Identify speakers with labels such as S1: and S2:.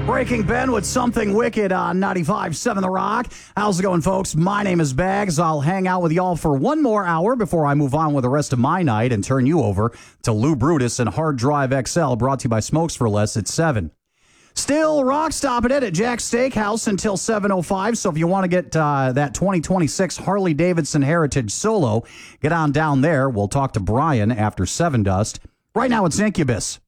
S1: Breaking Ben with Something Wicked on 95.7 The Rock. How's it going, folks? My name is Bags. I'll hang out with y'all for one more hour before I move on with the rest of my night and turn you over to Lou Brutus and Hard Drive XL, brought to you by Smokes for Less at 7. Still rock stopping it at Jack's Steakhouse until 7:05. So if you want to get that 2026 Harley-Davidson Heritage Solo, get on down there. We'll talk to Brian after 7 Dust. Right now it's Incubus.